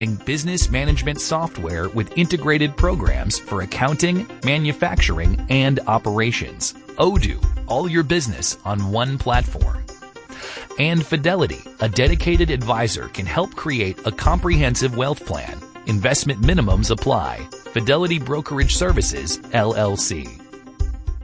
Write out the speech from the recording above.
business management software with integrated programs for accounting, manufacturing, and operations. Odoo, all your business on one platform. And Fidelity, a dedicated advisor, can help create a comprehensive wealth plan. Investment minimums apply. Fidelity Brokerage Services, LLC.